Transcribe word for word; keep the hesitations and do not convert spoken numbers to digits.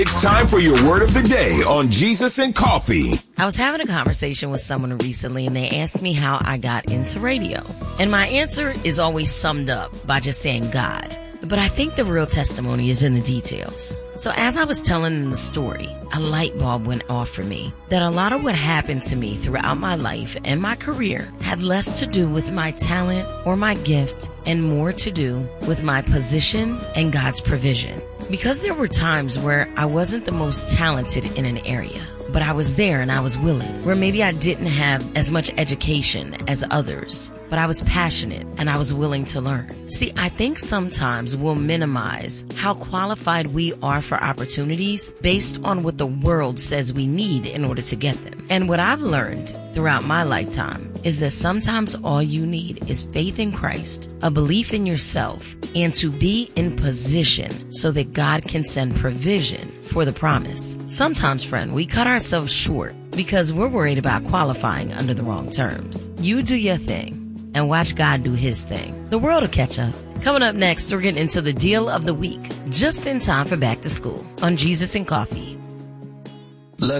It's time for your word of the day on Jesus and Coffee. I was having a conversation with someone recently and they asked me how I got into radio. And my answer is always summed up by just saying God. But I think the real testimony is in the details. So as I was telling them the story, a light bulb went off for me that a lot of what happened to me throughout my life and my career had less to do with my talent or my gift and more to do with my position and God's provision. Because there were times where I wasn't the most talented in an area, but I was there and I was willing, where maybe I didn't have as much education as others, but I was passionate and I was willing to learn. See, I think sometimes we'll minimize how qualified we are for opportunities based on what the world says we need in order to get them. And what I've learned throughout my lifetime is that sometimes all you need is faith in Christ, a belief in yourself, and to be in position so that God can send provision for the promise. Sometimes, friend, we cut ourselves short because we're worried about qualifying under the wrong terms. You do your thing and watch God do his thing. The world will catch up. Coming up next, we're getting into the deal of the week, just in time for back to school on Jesus and Coffee.